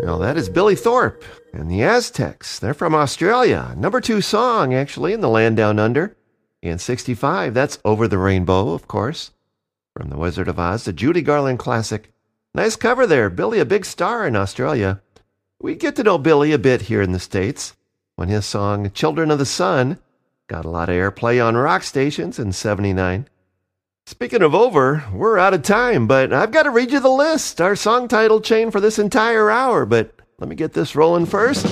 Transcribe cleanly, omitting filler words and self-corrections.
Now that is Billy Thorpe and the Aztecs. They're from Australia. Number 2 song, actually, in the land down under. In 65, that's Over the Rainbow, of course. From The Wizard of Oz, the Judy Garland classic. Nice cover there. Billy, a big star in Australia. We get to know Billy a bit here in the States when his song Children of the Sun got a lot of airplay on rock stations in 79. Speaking of over, we're out of time, but I've got to read you the list, our song title chain for this entire hour, but let me get this rolling first.